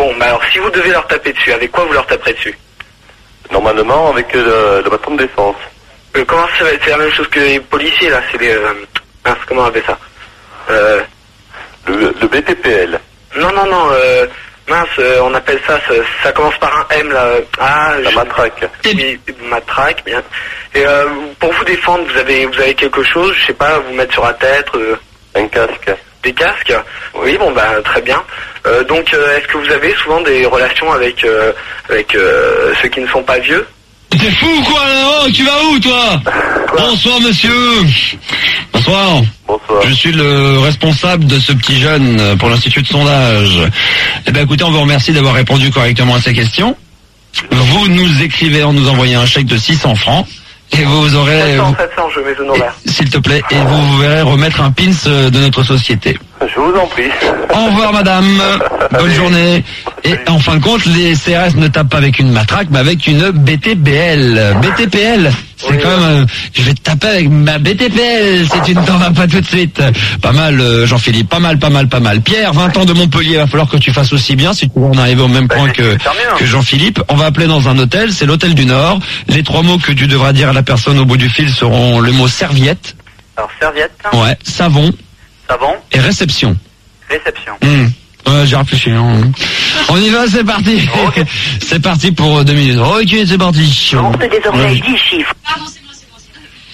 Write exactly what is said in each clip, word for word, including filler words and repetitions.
bon, bah alors si vous devez leur taper dessus, avec quoi vous leur taperez dessus? Normalement, avec euh, le bâton d'essence. Euh, comment ça va être? C'est la même chose que les policiers, là, c'est les... Euh, mince, comment on appelle ça? Euh... Le, le B T P L. Non, non, non, euh... mince, euh, on appelle ça, ça, ça commence par un M, là. Ah, La je... matraque. Oui, matraque, bien. Et euh, pour vous défendre, vous avez vous avez quelque chose, je sais pas, vous mettre sur la tête euh... Un casque. Des casques? Oui, bon, bah, très bien. Euh, donc, euh, est-ce que vous avez souvent des relations avec, euh, avec euh, ceux qui ne sont pas vieux? T'es fou quoi là? Oh, tu vas où toi? Bonsoir monsieur. Bonsoir. Bonsoir. Je suis le responsable de ce petit jeune pour l'Institut de sondage. Eh bien écoutez, on vous remercie d'avoir répondu correctement à ces questions. Vous nous écrivez en nous envoyant un chèque de six cents francs. Et vous aurez... sept cents, sept cents, je mets honoraires. S'il te plaît, et vous, vous verrez remettre un pins de notre société. Je vous en prie. Au revoir madame, bonne journée. Et en fin de compte, les C R S ne tapent pas avec une matraque, mais avec une B T P L. B T P L, c'est oui, quand même... Euh, je vais te taper avec ma B T P L si tu ne t'en vas pas tout de suite. Pas mal euh, Jean-Philippe, pas mal, pas mal, pas mal. Pierre, vingt ans de Montpellier, il va falloir que tu fasses aussi bien si tu veux en arriver au même point que, que Jean-Philippe. On va appeler dans un hôtel, c'est l'hôtel du Nord. Les trois mots que tu devras dire à la personne au bout du fil seront le mot serviette. Alors serviette. Ouais, savon. Savon. Et réception. Réception. Mmh. Ouais, j'ai réfléchi. Hein. On y va, c'est parti. Okay. C'est parti pour deux minutes. Ok, c'est parti. On peut désormais dix chiffres. Pardon, c'est moi, c'est moi,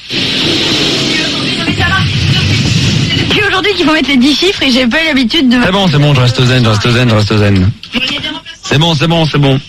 c'est moi. C'est aujourd'hui qu'il faut mettre les dix chiffres et j'ai pas l'habitude de... C'est bon, c'est bon, je reste zen, je reste zen, je reste zen. C'est bon, c'est bon, c'est bon.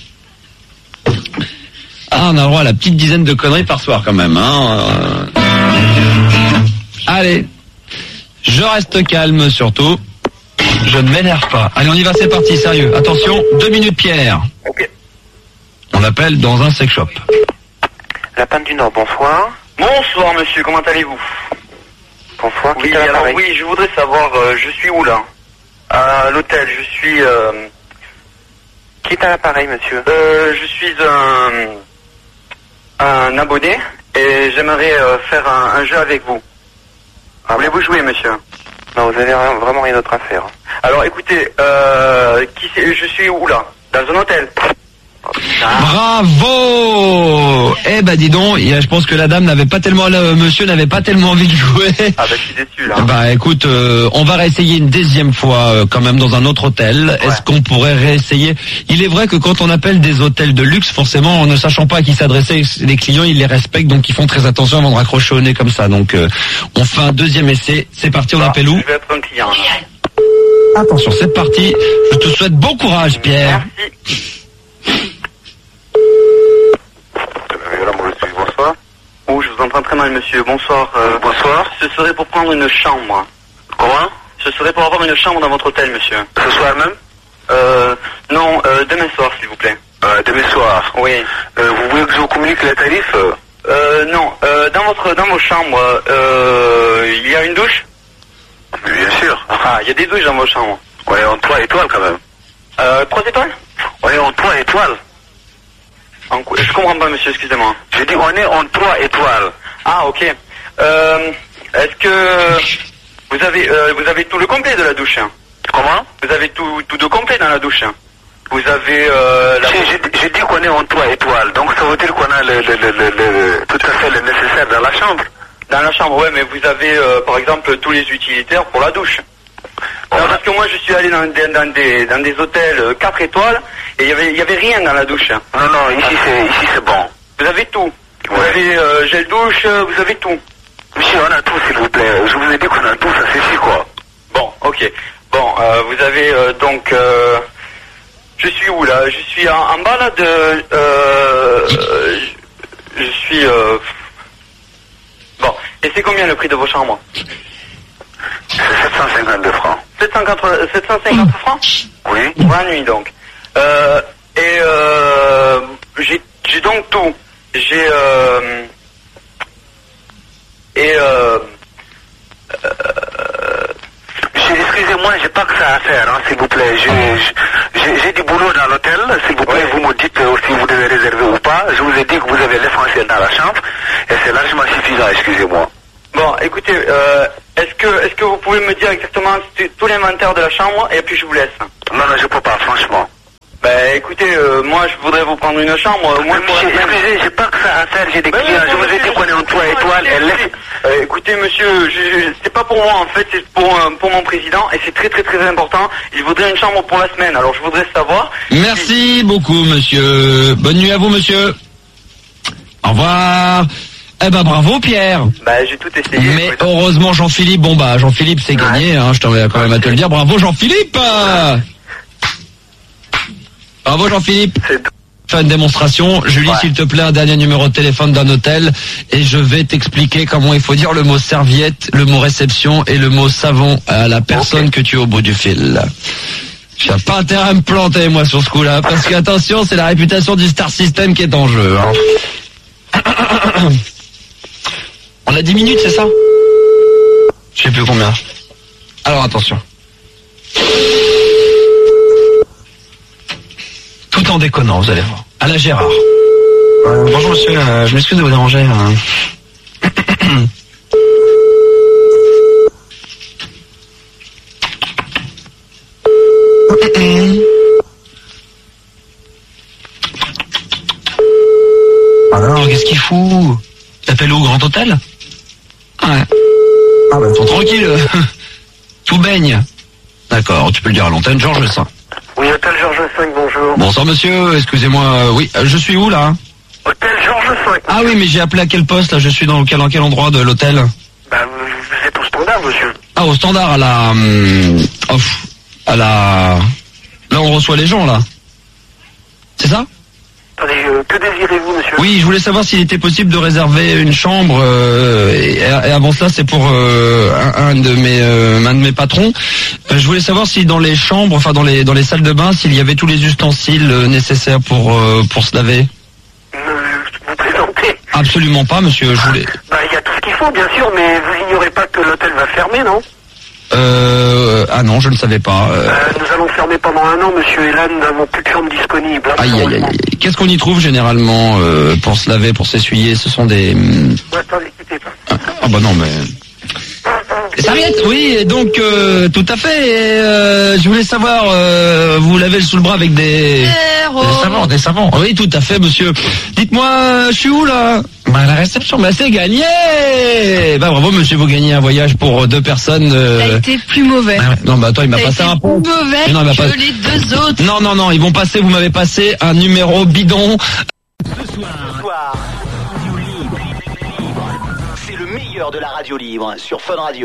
Ah, on a le droit à la petite dizaine de conneries par soir quand même. Hein. Allez, je reste calme surtout. Je ne m'énerve pas. Allez, on y va, c'est parti, sérieux. Attention, deux minutes Pierre. Ok. On appelle dans un sex shop. La Panne du Nord, bonsoir. Bonsoir monsieur, comment allez-vous? Bonsoir, qui oui, est à alors oui, je voudrais savoir, euh, je suis où là? À l'hôtel, je suis... Euh... Qui est à l'appareil, monsieur? Euh, je suis un... un abonné et j'aimerais euh, faire un, un jeu avec vous. Ah, voulez-vous jouer, monsieur? Non, vous avez rien, vraiment rien d'autre à faire. Alors écoutez, euh, qui c'est, je suis où là? Dans un hôtel. Ah. Bravo. Eh ben dis donc, je pense que la dame n'avait pas tellement, le monsieur n'avait pas tellement envie de jouer. Ah bah je suis déçu là. Bah écoute, euh, on va réessayer une deuxième fois euh, quand même dans un autre hôtel. Ouais. Est-ce qu'on pourrait réessayer? Il est vrai que quand on appelle des hôtels de luxe, forcément, en ne sachant pas à qui s'adresser, les clients ils les respectent, donc ils font très attention avant de raccrocher au nez comme ça. Donc euh, on fait un deuxième essai. C'est parti, on bah, appelle où? Je vais être un client. Là. Attention, c'est parti. Je te souhaite bon courage, Pierre. Merci. Bonsoir. Oh, je vous entends très mal, monsieur. Bonsoir. Euh, Bonsoir. Ce serait pour prendre une chambre. Comment? Ce serait pour avoir une chambre dans votre hôtel, monsieur. Ce soir même? Euh, non, euh, demain soir, s'il vous plaît. Euh, demain soir? Oui. Euh, vous voulez que je vous communique les tarifs? Euh, non. Euh, dans votre, dans vos chambres, euh, il y a une douche? Bien sûr. Ah, il y a des douches dans vos chambres. Ouais, en trois étoiles quand même. Euh, trois étoiles? Ouais, en trois étoiles. En, je comprends pas, monsieur, excusez-moi. J'ai dit on est en trois étoiles. Ah, ok. Euh, est-ce que vous avez, euh, vous avez tout le complet de la douche? Hein? Comment? Vous avez tout, tout de complet dans la douche? Hein? Vous avez euh, la... J'ai dit qu'on est en trois étoiles, donc ça veut dire qu'on a le, le, le, le, le, tout à fait le nécessaire dans la chambre. Dans la chambre, ouais, mais vous avez, euh, par exemple, tous les utilitaires pour la douche. Non, parce que moi, je suis allé dans, dans, des, dans des hôtels quatre étoiles et il y avait, y avait rien dans la douche. Non, non, ici c'est ici c'est bon. Vous avez tout. Vous ouais. avez euh, gel douche, vous avez tout. Monsieur, on a tout, s'il vous plaît. Je vous ai dit qu'on a tout, ça suffit, quoi. Bon, ok. Bon, euh, vous avez euh, donc... Euh, je suis où, là? Je suis en, en bas, là, de... Euh, je, je suis... Euh, bon, et c'est combien le prix de vos chambres? C'est sept cent cinquante-deux francs. sept cent cinquante francs? Oui. Pour la nuit, donc. Euh, et euh, j'ai, j'ai donc tout. J'ai... Euh, et... Euh, euh, Monsieur, excusez-moi, j'ai pas que ça à faire, hein, s'il vous plaît. J'ai, j'ai, j'ai du boulot dans l'hôtel, s'il vous plaît. Ouais. Vous me dites euh, si vous devez réserver ou pas. Je vous ai dit que vous avez l'essentiel dans la chambre. Et c'est largement suffisant, excusez-moi. Bon, écoutez, euh, est-ce que est-ce que vous pouvez me dire exactement tout l'inventaire de la chambre et puis je vous laisse? Non, non, je peux pas, franchement. écoutez, euh, moi je voudrais vous prendre une chambre, au moins pour la semaine. Excusez, j'ai pas que ça à faire, j'ai des Mais clients. oui, Je vous ai dit qu'on est en toit étoile. Elle laisse. Euh, écoutez monsieur, je, je- c'est pas pour moi en fait, c'est pour, euh, pour mon président et c'est très très très important. Il voudrait une chambre pour la semaine, alors je voudrais savoir. Merci beaucoup, monsieur. Bonne nuit à vous, monsieur. Au revoir. Eh ben bravo, Pierre. Bah j'ai tout essayé. Mais écoute. heureusement, Jean-Philippe, bon bah Jean-Philippe c'est gagné, hein, je t'en vais quand même à te le dire. Bravo Jean-Philippe. Bravo Jean-Philippe. C'est Fais une démonstration. Julie, Ouais. s'il te plaît, un dernier numéro de téléphone d'un hôtel et je vais t'expliquer comment il faut dire le mot serviette, le mot réception et le mot savon à la personne que tu es au bout du fil. J'ai pas intérêt à me planter, moi, sur ce coup-là, parce que, attention, c'est la réputation du Star System qui est en jeu. Hein. On a dix minutes, c'est ça? Je sais plus combien. Alors, attention. Tout en déconnant, vous allez voir. À la Gérard. Euh, bonjour, monsieur, euh, je m'excuse de vous déranger. hein. Alors, qu'est-ce qu'il fout? T'appelles au Grand Hôtel? Ouais. Ah bah, sont tranquilles. Tout baigne. D'accord, tu peux le dire à l'antenne, Georges cinq. Oui, hôtel Georges cinq, bonjour. Bonsoir monsieur, excusez-moi, euh, oui, euh, je suis où là? Hôtel Georges cinq. Ah oui, mais j'ai appelé à quel poste là? Je suis dans quel, dans quel endroit de l'hôtel? Bah, vous, vous êtes au standard, monsieur. Ah, au standard, à la... hum, oh, pff, à la... Là, on reçoit les gens, là. C'est ça? Attendez, euh, que désirez-vous, monsieur? Oui, je voulais savoir s'il était possible de réserver une chambre. euh, et, et avant cela, c'est pour euh, un, un de mes euh, un de mes patrons. Euh, je voulais savoir si dans les chambres, enfin dans les dans les salles de bain, s'il y avait tous les ustensiles euh, nécessaires pour euh, pour se laver. Euh, vous présentez? Absolument pas, monsieur. Je voulais. Bah, il y a tout ce qu'il faut, bien sûr, mais vous ignorez pas que l'hôtel va fermer, non? Euh, ah non, je ne savais pas. Euh, Euh, nous allons fermer pendant un an, monsieur, et là, nous n'avons plus de chambre disponible. hein, aïe aïe aïe malheureusement. aïe. Qu'est-ce qu'on y trouve généralement euh, pour se laver, pour s'essuyer? Ce sont des. hum, Ouais, attendez, quittez pas. Ah bah non mais. Les serviettes, oui, et donc euh, tout à fait. Et, euh, je voulais savoir, euh, vous lavez sous le bras avec des, Zéro. des savons, des savons. Oui, tout à fait, monsieur. Dites-moi, je suis où là? Bah à la réception, bah c'est gagné. Bah bravo, monsieur, vous gagnez un voyage pour deux personnes. euh, T'as été plus mauvais. ah ouais, non, bah attends, il m'a T'as passé été un plus pont. mauvais Mais non, il m'a que pas- les deux autres. Non, non, non, ils vont passer. Vous m'avez passé un numéro bidon. Ce soir, Radio Libre. C'est le meilleur de la radio libre sur Fun Radio.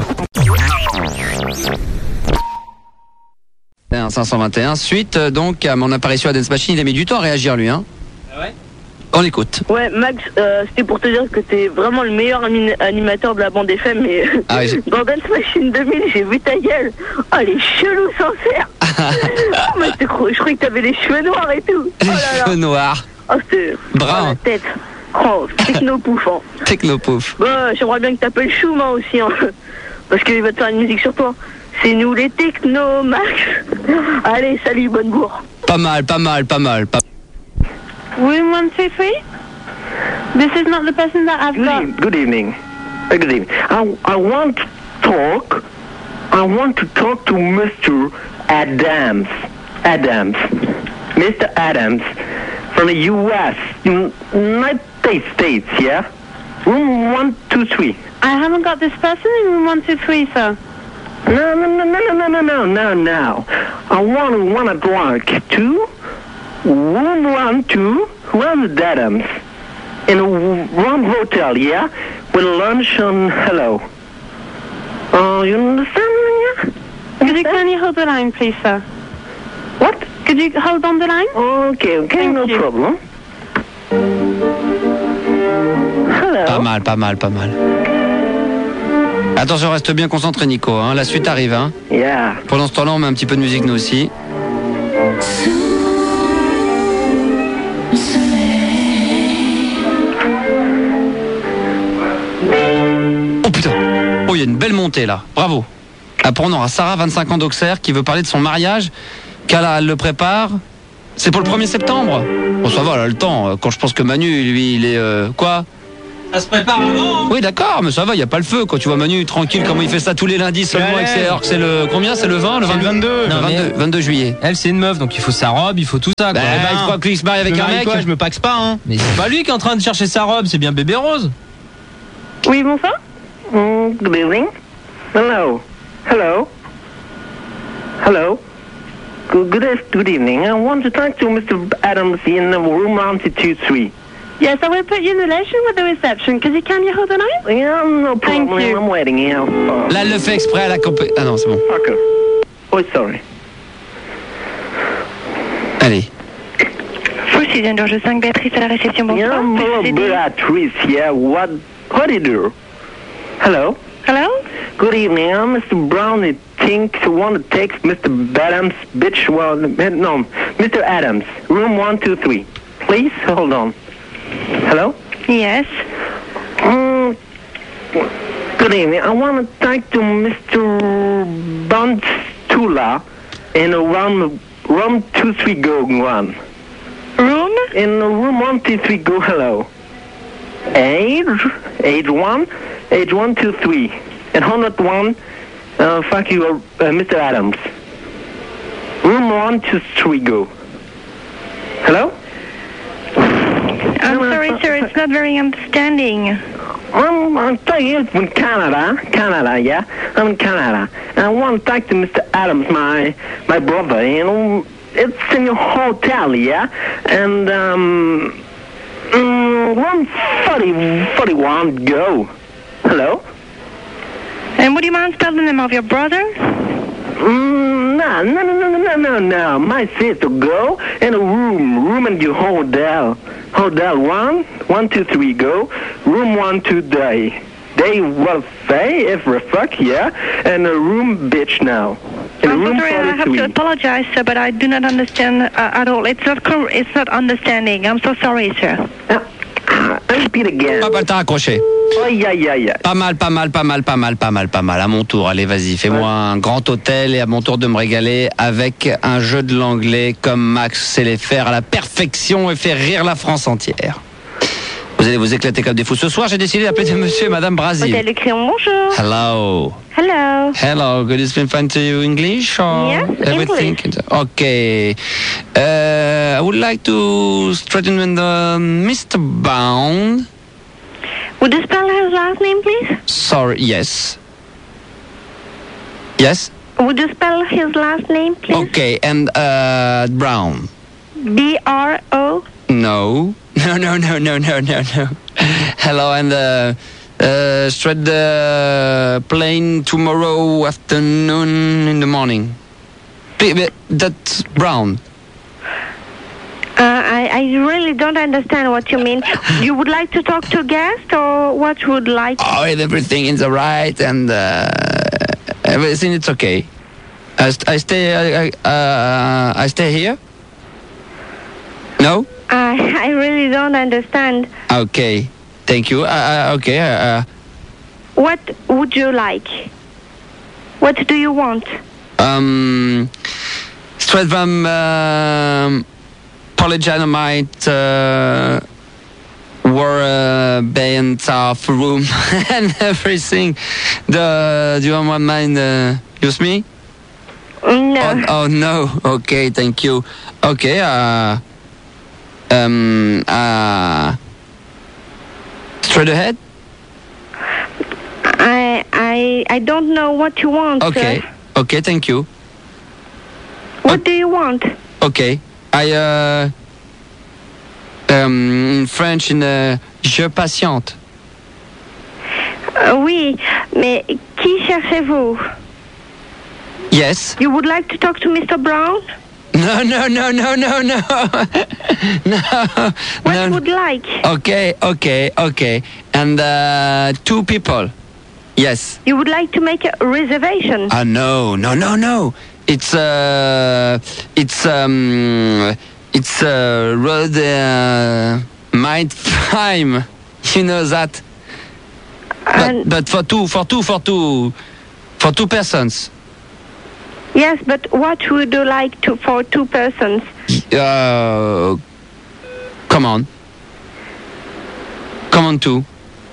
cinq cent vingt et un, suite euh, donc à mon apparition à Dance Machine, il a mis du temps à réagir lui, hein. Ah ouais. On l'écoute. Ouais, Max, euh, c'était pour te dire que t'es vraiment le meilleur ami- animateur de la bande F M, mais Ah oui, j'ai- dans Dance Machine deux mille, j'ai vu ta gueule. Oh, les chelous sincères. Oh, mais je crois- je croyais que t'avais les cheveux noirs et tout. Oh Les là là. cheveux noirs, Oh, c'était... Brun. Oh, la tête. Oh, techno-pouffant. technopouf. Bah, j'aimerais bien que t'appelles Chouma aussi, hein. Parce qu'il va te faire une musique sur toi. C'est nous les techno, Max. Allez, salut, bonne bourre. Pas mal, pas mal, pas mal. Pas... Room one two three. This is not the person that I've Good, got. eve- good evening. Uh, good evening. I, I want to talk. I want to talk to Mister Adams. Adams. Mister Adams from the U S United States, yeah? Room one two three. I haven't got this person in room one two three, sir. No, no, no, no, no, no, no, no, no. I want want to talk to room one two one Adams in one hotel, yeah, with lunch on hello. Oh, you understand me? Could you kindly hold the line, please, sir? What? Could you hold on the line? Okay, okay, Thank no you. problem. Hello. Pas mal, pas mal, pas mal. Attention, reste bien concentré, Nico, hein. La suite arrive, hein. Yeah. Pendant ce temps-là, on met un petit peu de musique nous aussi. Oh putain. Oh, il y a une belle montée là. Bravo. Après, on aura Sarah, vingt-cinq ans d'Auxerre, qui veut parler de son mariage. Qu'elle elle le prépare. C'est pour le premier septembre. Bon, ça va, elle a le temps. Quand je pense que Manu, lui, il est... euh, quoi Ça se prépare avant. Oui, d'accord, mais ça va, il y a pas le feu. Quand tu vois Manu tranquille, comment il fait ça tous les lundis seulement, et c'est, alors que c'est le combien, c'est le vingt, le C'est le vingt-deux. le Non, mais- vingt-deux, vingt-deux juillet. Elle, c'est une meuf, donc il faut sa robe, il faut tout ça. Quoi. Bah, Eh ben, il croit qu'il se marie avec je me un marie mec. quoi, je me paxe pas, hein. Mais c'est pas lui qui est en train de chercher sa robe, c'est bien bébé Rose. Oui, bonsoir. Mm, good evening. Hello. Hello. Hello. Good, good, af- good evening. I want to talk to Mister Adams in uh, room one two three. Yes, I will put you in relation with the reception. Could you come here hold the night? Yeah, no problem. Thank you. I'm waiting here. Oh, Là, elle le fait exprès à la compé... Ah non, c'est bon. fucker. Oh, sorry. Allez. Four George cinq, Béatrice à la réception, bonsoir. Yeah, Puis-je hello, vous aider? Beatrice. Yeah, what, what do you do? Hello. Hello? Good evening. I'm Mister Brown. I think I want to take Mister Adams, bitch. Well, no, Mister Adams, room one two three. Please hold on. Hello. Yes. Mm, good evening. I want to talk to Mister Bantula in a room room two three go one. Room? In a room one two three go. Hello. Age age one age one two three and hundred one. Uh, fuck you, uh, Mister Adams. Room one two three go. Hello. I'm sorry, sir, it's not very understanding. I'm, I'm talking from Canada, Canada, yeah. I'm in Canada. And I want to talk to Mister Adams, my my brother. You know, it's in your hotel, yeah. And um, mm, one forty forty-one go. Hello. And would you mind spelling the name of your brother? Mm, no, no, no, no, no, no, no. My sister go in a room, room in your hotel. Hotel one, one, two, three, go. Room one, two, day. They will say every fuck, yeah. And a room, bitch, now. In I'm so room sorry, I have to forty-three. apologize, sir, but I do not understand uh, at all. It's not cor- it's not understanding. I'm so sorry, sir. I repeat again. Ah bah t'as accroché. Aïe, aïe, aïe, aïe. Pas mal, pas mal, pas mal, pas mal, pas mal, pas mal. À mon tour, allez, vas-y, fais-moi un grand hôtel et à mon tour de me régaler avec un jeu de l'anglais comme Max sait les faire à la perfection et faire rire la France entière. Vous allez vous éclater comme des fous. Ce soir, j'ai décidé d'appeler monsieur et madame Brasil. Hôtel Le Crayon, bonjour. Hello. Hello. Hello, good evening, fine to you English or Yes, everything? Okay. Uh, I would like to straighten with uh, Mister Bound. Would you spell his last name, please? Sorry, yes. Yes? Would you spell his last name, please? Okay, and uh, Brown. B R O. No. No, no, no, no, no, no, no. Hello, and uh, uh, straight the plane tomorrow afternoon in the morning. P- b- That's Brown. Uh, I, I really don't understand what you mean. You would like to talk to a guest, or what you would like? Oh, and everything is alright, and uh, everything is okay. I, st- I stay. I, uh, I stay here. No. I I really don't understand. Okay. Thank you. Uh, uh, okay. Uh, What would you like? What do you want? um, straight from um, Polygynamite uh, were uh, bands of room and everything. The do you want mind uh, use me? No. Oh, oh no. Okay. Thank you. Okay. Uh, um. Uh. Straight ahead. I I I don't know what you want. Okay. Sir. Okay. Thank you. What do you want? Okay. I uh um in French in uh, je patiente. Euh, oui, mais qui cherchez-vous? Yes. You would like to talk to Mister Brown? No, no, no, no, no, no. No. What no. you would like? Okay, okay, okay. And uh two people. Yes. You would like to make a reservation? Ah no, no, no, no. It's uh it's um it's uh road uh mind time. You know that. And But, but for two, for two, for two, for two persons. yes, but what would you like to for two persons? Uh, come on. Come on, two.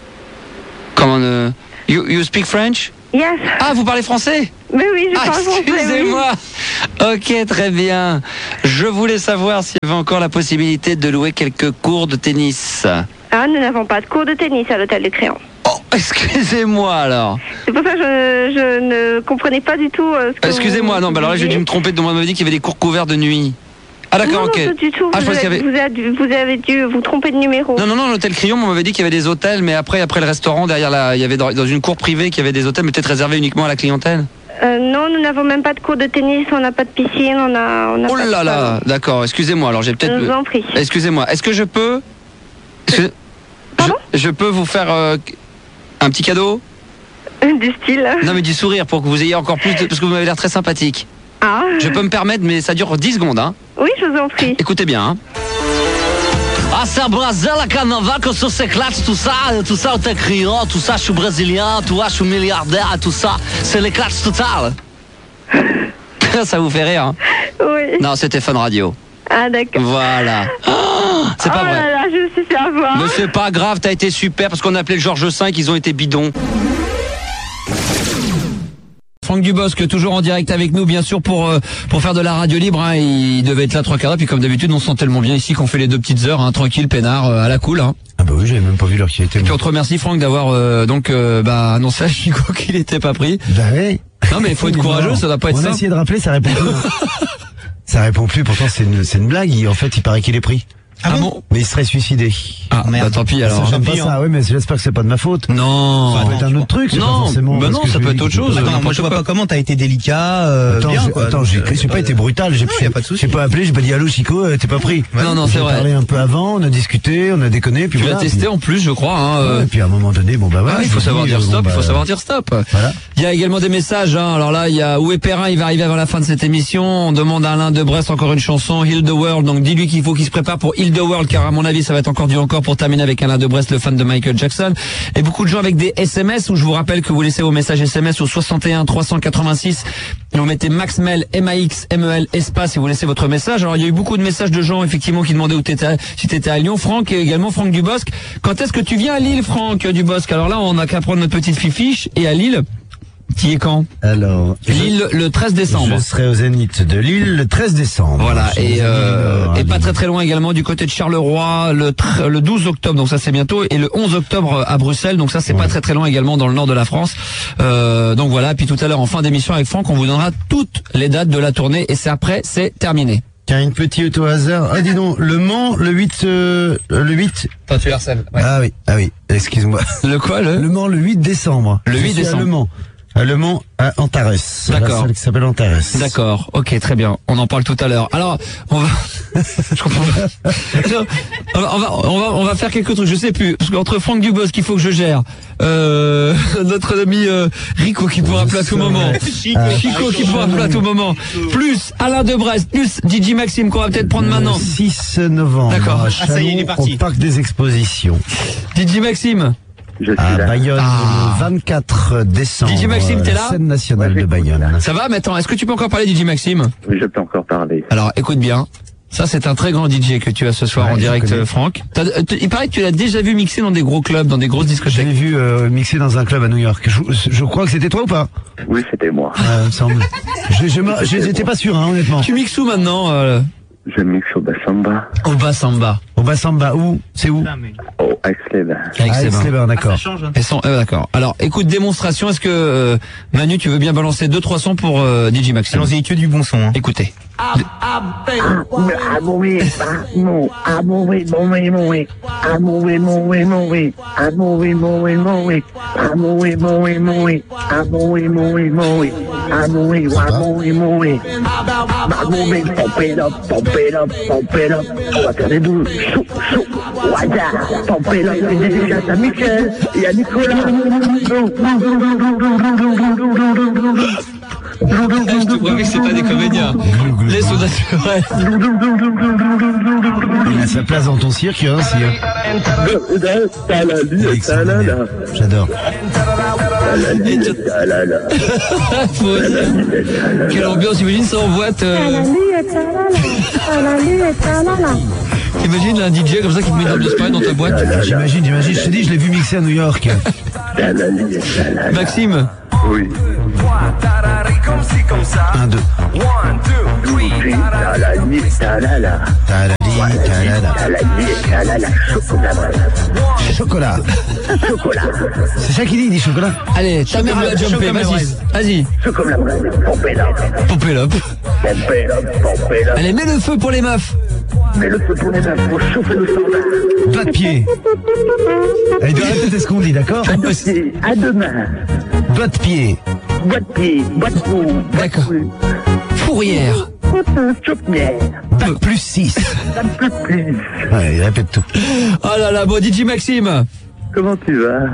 Comment ne... You, you speak French? Yes. Ah, vous parlez français? Mais oui, je ah, parle français. Excusez-moi. Ok, très bien. Je voulais savoir s'il y avait encore la possibilité de louer quelques cours de tennis. Ah, nous n'avons pas de cours de tennis à l'hôtel du Créon. Oh, excusez-moi alors. C'est pour ça que je, je ne comprenais pas du tout euh, ce que Excusez-moi, vous non, bah alors là j'ai dû me tromper, de moi on m'avait dit qu'il y avait des cours couverts de nuit. Ah d'accord, non, ok. Non, pas du tout. Ah, vous, je pense qu'il y avez, avait... vous, avez, vous avez dû vous tromper de numéro. Non, non, non, l'hôtel Crillon, on m'avait dit qu'il y avait des hôtels, mais après, après le restaurant, derrière la, il y avait dans, dans une cour privée qu'il y avait des hôtels, mais peut-être réservés uniquement à la clientèle. Euh, non, nous n'avons même pas de cours de tennis, on n'a pas de piscine, on a... On a Oh pas là de là, d'accord, excusez-moi, alors j'ai peut-être... Je vous en prie. Excusez-moi, est-ce que je peux... Excusez... Pardon je, je peux vous faire euh, un petit cadeau? Du style. Non mais du sourire, pour que vous ayez encore plus de... Parce que vous m'avez l'air très sympathique. Ah. Je peux me permettre, mais ça dure dix secondes, hein. Oui, je vous en prie. Écoutez bien, hein. Ah, c'est à Brasil, à Carnaval, que ça s'éclate, tout ça, tout ça, t'es criant, tout ça, je suis brésilien, tu vois, je suis milliardaire, tout ça, c'est l'éclat total. Ça vous fait rire, hein? Oui. Non, c'était Fun Radio. Ah, d'accord. Voilà. Oh, c'est pas oh vrai. Là là, je me suis fait avoir. Mais c'est pas grave, t'as été super, parce qu'on a appelé le Georges cinq, ils ont été bidons. Franck Dubosc, toujours en direct avec nous, bien sûr, pour euh, pour faire de la radio libre. Hein. Il devait être là trois quarts d'heure, puis comme d'habitude, on se sent tellement bien ici qu'on fait les deux petites heures, hein, tranquille, peinard, euh, à la cool. Hein. Ah bah oui, j'avais même pas vu l'heure qui était. Et puis on te remercie, Franck, d'avoir euh, donc euh, bah, annoncé à Chico qu'il était pas pris. Bah oui. Non mais il faut être courageux, ça doit pas être ça. On a essayé de rappeler, ça répond plus. Ça répond plus, pourtant c'est une, c'est une blague. Il, en fait, il paraît qu'il est pris. Ah bon? Mais il serait suicidé. Ah merde, bah, tant pis alors. Ça, j'aime pas ça, oui, mais j'espère que c'est pas de ma faute. Non. Ça peut être un autre truc, c'est pas Non, forcément. bah non, ça peut être autre chose. Attends, moi je vois pas comment t'as été délicat. Euh, attends, bien, j'ai, quoi. attends, j'ai, Donc, j'ai pas, pas été brutal. J'ai, y a pas de souci. j'ai pas appelé, j'ai pas dit allô Chico, euh, t'es pas pris. Non, non, c'est vrai. On a parlé un peu avant, on a discuté, on a déconné, puis tu voilà. l'as testé puis... en plus, je crois. Hein, euh... ouais, et puis à un moment donné, bon bah voilà. Ah, il faut savoir dit, dire euh, stop. bon, Il faut bah, savoir dire stop. Voilà. Il y a également des messages. Hein. Alors là, il y a Où est Perrin? Il va arriver avant la fin de cette émission. On demande à Alain de Brest encore une chanson, Heal the World. Donc dis-lui qu'il faut qu'il se prépare pour Heal the World, car à mon avis, ça va être encore du encore pour terminer avec Alain de Brest, le fan de Michael Jackson. Et beaucoup de gens avec des S M S, où je vous rappelle que vous laissez vos messages S M S au soixante et un trois cent quatre-vingt-six. Et vous mettez Maxmel, M A X M E L espace, et vous laissez votre message. Alors il y a eu beaucoup de messages de gens effectivement qui demandaient où t'étais, si t'étais à Lyon. Franck, et également Franck Dubosc. Quand est-ce que tu viens à Lille, Franck Dubosc? Alors là, on n'a qu'à prendre notre petite fiche et à Lille. Qui est quand? Alors, Lille le treize décembre. Je serai au Zénith de Lille le treize décembre. Voilà, et, euh, et pas Lille. très très loin également du côté de Charleroi le, tr- le douze octobre, donc ça c'est bientôt, et le onze octobre à Bruxelles, donc ça c'est ouais. pas très très loin également dans le nord de la France. Euh, donc voilà, puis tout à l'heure en fin d'émission avec Franck, on vous donnera toutes les dates de la tournée, et c'est après, c'est terminé. Tiens, une petite au hasard. Ah, dis donc, Le Mans, le huit, euh, le huit. Toi, tu harcèles. Ouais. Ah oui, ah oui, excuse-moi. Le quoi, le? Le Mans, le huit décembre. Le huit Je suis décembre. à Le Mans. À Le Mans, à Antares. D'accord. La salle qui s'appelle Antares. D'accord. Ok, très bien. On en parle tout à l'heure. Alors, on va, je comprends pas. on va, on va, on va, on va faire quelques trucs. Je sais plus. Parce qu'entre Franck Dubosc qu'il faut que je gère, euh, notre ami, euh, Rico qui pourra appeler à tout moment. Chico, ah, Chico qui pourra appeler à tout moment. Plus Alain de Brest, plus D J Maxime qu'on va peut-être prendre le maintenant. six novembre. D'accord. À Ah, ça y est, il est parti. Au parc des expositions. D J Maxime. Je suis à là. Bayonne, Ah. le vingt-quatre décembre. D J Maxime, t'es là? Scène nationale de Bayonne. Ça va, mais attends, est-ce que tu peux encore parler, D J Maxime? Oui, je peux encore parler. Alors, écoute bien. Ça, c'est un très grand D J que tu as ce soir Ouais, en je direct, connais. euh, Franck. T'as- euh, t- il paraît que tu l'as déjà vu mixer dans des gros clubs, dans des grosses Je discothèques. l'ai vu euh, mixer dans un club à New York. Je, je crois que c'était toi ou pas? Oui, c'était moi. Ouais, il me semble. Je, je, me- je- j'étais pas sûr, hein, honnêtement. Tu mixes où maintenant euh, Je mixe au Bassamba, Au Bas-Samba. Au Bassamba, où? C'est où? au Aix-les-Bains. Avec Ah, ses mains. Aix-les-Bains, d'accord. Elles sont, euh, d'accord. Alors, écoute, démonstration. Est-ce que euh, Manu, tu veux bien balancer deux trois sons pour euh, D J Maxime? Allons-y, que du bon son. Hein. Écoutez. On va faire des douches. Chou, chou, waja, pompez là, il y a des dédicaces à Michel, il y a Nicolas. Je te promets que c'est pas des comédiens. Laisse au naturel. Il a sa place dans ton cirque, hein, si, hein. Extraordinaire. J'adore. Et tu- Faut dire. Quelle ambiance, imagine ça en boîte. Euh... Imagine un D J comme ça qui te met une ambiance pareille dans ta boîte. J'imagine, j'imagine. Je te dis, je l'ai vu mixer à New York. talali, talala. Maxime. Oui. Un, deux. Doudou, talali, talala. Talali, talala. Talali, talala. Chocolat. Chocolat. Chocolat. C'est ça qu'il dit, il dit chocolat. Allez, ta mère va jumper, vas-y. Vas-y. Chocolat. Pompélope. Pompélope. Pompélope. Pompélope. Allez, mets le feu pour les meufs. Mets le feu pour les meufs, pour chauffer le sang. Doigt de pied. Allez, doigt répéter ce qu'on dit, d'accord? À deux pieds, à deux mains. Doigt de pied. Doigt de pied, doigt de cou. D'accord. Fourrière. Chaumière. Bac plus six. Bac plus plus. Ouais, il répète tout. Oh là là, bon, D J Maxime. Comment tu vas?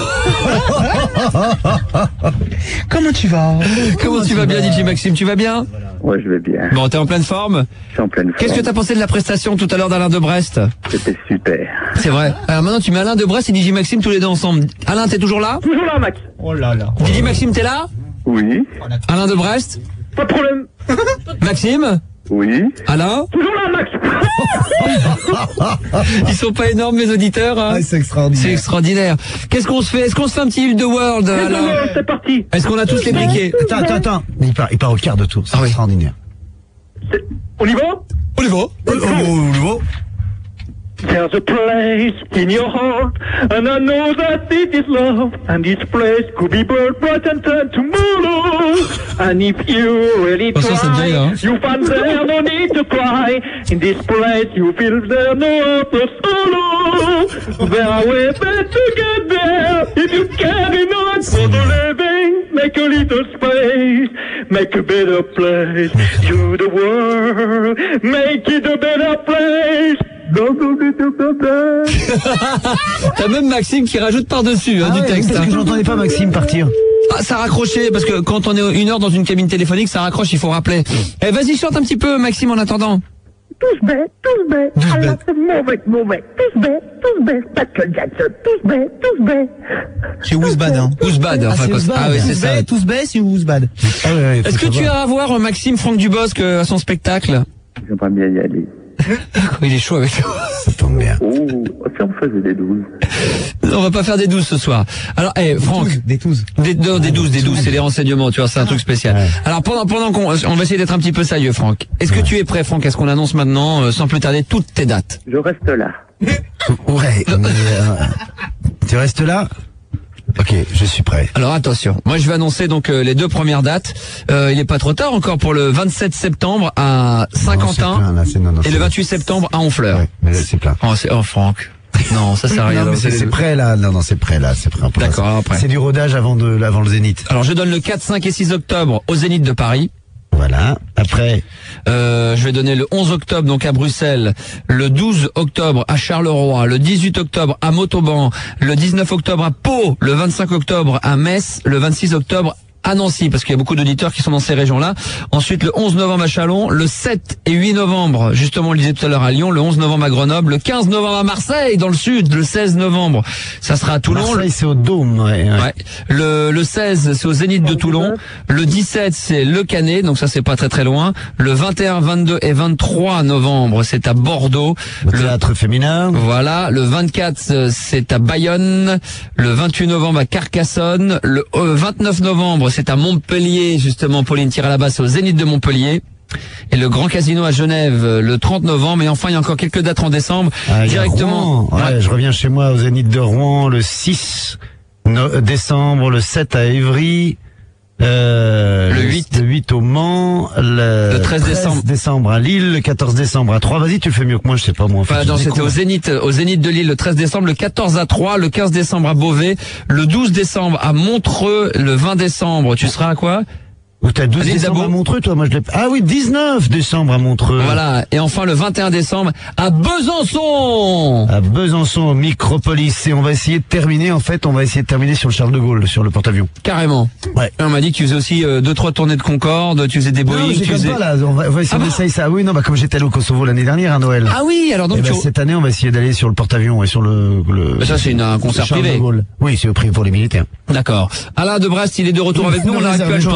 Comment tu vas? Comment tu vas bien, D J Maxime? Tu vas bien? Ouais, je vais bien. Bon, t'es en pleine forme? Je suis en pleine forme. Qu'est-ce que t'as pensé de la prestation tout à l'heure d'Alain de Brest? C'était super. C'est vrai. Alors maintenant, tu mets Alain de Brest et D J Maxime tous les deux ensemble. Alain, t'es toujours là? Toujours là, Max. Oh là là. D J Maxime, t'es là? Oui. Alain de Brest? Pas de problème. Maxime? Oui. Alain? Toujours là, Max. Ils sont pas énormes, mes auditeurs, hein? Ah, c'est extraordinaire. C'est extraordinaire. Qu'est-ce qu'on se fait? Est-ce qu'on se fait un petit Hilde World, Alain? C'est parti. Est-ce qu'on a tous les briquets? Attends, attends, attends. Il part, il part au quart de tour. C'est Ah oui. extraordinaire. On y va? On y va. Oh, oh, oh. There's a place in your heart, and I know that it is love, and this place could be burnt bright and turn tomorrow. And if you really Oh, ça, c'est try, bien, hein. you find there no need to cry. In this place you feel there no other sorrow. There are ways to get there, if you can not for the living. Make a little space, make a better place to the world. Make it a better place. T'as même Maxime qui rajoute par-dessus hein, Ah du ouais, texte. parce hein. que je n'entendais pas Maxime partir. Ah, ça raccrochait, parce que quand on est une heure dans une cabine téléphonique, ça raccroche, il faut rappeler. Eh, vas-y, chante un petit peu, Maxime, en attendant. Tous bêtes, tous bêtes. Alors c'est mauvais, mauvais. Tous bêtes, tous bêtes. Michael Jackson, tous bêtes, tous bêtes. C'est Ouzbad, hein. Ouzbad, Ah, enfin, c'est quoi- Ouzbad. ah oui, c'est ça. Tous bêtes, c'est Ouzbad. Ah ouais, ouais, faut Est-ce que tu savoir. as à voir euh, Maxime Franck Dubosc euh, à son spectacle? J'aimerais bien y aller. Il est chaud avec toi. Ça tombe bien. Oh, si on faisait des douze. On va pas faire des douze ce soir. Alors, eh, Franck. Des douze. Des, non, des douze, des douze, c'est les renseignements, tu vois, c'est un truc spécial. Ouais. Alors, pendant, pendant qu'on, on va essayer d'être un petit peu sérieux, Franck. Est-ce que tu es prêt, Franck? Est-ce qu'on annonce maintenant, euh, sans plus tarder, toutes tes dates? Je reste là. Ouais, mais, euh, tu restes là? Ok, je suis prêt. Alors attention, moi je vais annoncer donc euh, les deux premières dates. Euh, il est pas trop tard encore pour le vingt-sept septembre à Non, c'est Saint-Quentin plein, là, c'est- non, non, et c'est- le vingt-huit septembre à Honfleur. Ouais, mais là, c'est plein. Oh, c'est, oh Franck. Non, ça sert à rien. Non, mais c'est d'annoncer c'est les- prêt là. Non, non, c'est prêt là. C'est prêt. on peut D'accord, passer. après. C'est du rodage avant de, avant le Zénith. Alors je donne le quatre, cinq et six octobre au Zénith de Paris. Voilà. Après, Euh, je vais donner le onze octobre donc à Bruxelles, le douze octobre à Charleroi, le dix-huit octobre à Montauban, le dix-neuf octobre à Pau, le vingt-cinq octobre à Metz, le vingt-six octobre à Nancy, parce qu'il y a beaucoup d'auditeurs qui sont dans ces régions-là. Ensuite, le onze novembre à Châlons, le sept et huit novembre, justement, on le disait tout à l'heure à Lyon, le onze novembre à Grenoble, le quinze novembre à Marseille, dans le sud, le seize novembre, ça sera à Toulon. Marseille, c'est au Dôme. Ouais, ouais. Ouais. Le, le seize, c'est au Zénith de Toulon. Le dix-sept, c'est Le Canet, donc ça c'est pas très très loin. Le vingt et un, vingt-deux et vingt-trois novembre, c'est à Bordeaux. Le théâtre féminin. Voilà. Le vingt-quatre, c'est à Bayonne. Le vingt-huit novembre à Carcassonne. Le euh, vingt-neuf novembre, c'est à Montpellier, justement. Pauline tire à la basse au Zénith de Montpellier. Et le Grand Casino à Genève le trente novembre. Et enfin, il y a encore quelques dates en décembre. Ah, il y a directement. Rouen. Ouais, je reviens chez moi au Zénith de Rouen le six no- décembre, le sept à Évry, euh, Le huit. le huit au Mans, le, Le treize décembre. à Lille, le quatorze décembre à Troyes. Vas-y, tu le fais mieux que moi, je sais pas moi. en fait, Enfin, je non, c'était découvre. au Zénith, au Zénith de Lille le treize décembre, le quatorze à Troyes, le quinze décembre à Beauvais, le douze décembre à Montreux, le vingt décembre, tu seras à quoi? Ou t'as douze Allez, décembre Dabo. à Montreux, toi, moi je l'ai. Ah oui, dix-neuf décembre à Montreux. Voilà. Et enfin, le vingt et un décembre à Besançon. À Besançon, au Micropolis. Et on va essayer de terminer, en fait, on va essayer de terminer sur le Charles de Gaulle, sur le porte-avions. Carrément. Ouais. Et on m'a dit que tu faisais aussi euh, deux, trois tournées de Concorde, tu faisais des Non, Boeing, mais c'est tu comme faisais... ça, là. On va, on va essayer Ah bah. d'essayer ça. Oui, non, bah, comme j'étais allé au Kosovo l'année dernière, à Noël. Ah oui, alors donc Eh ben, tu... cette année, on va essayer d'aller sur le porte-avions et sur le, le. Mais ça, c'est une- un concert le Charles privé. de Gaulle. Oui, c'est au privé pour les militaires. D'accord. Alain de Brest, il est de retour avec nous, on Non, n'arrive plus à le réservé joindre. pas.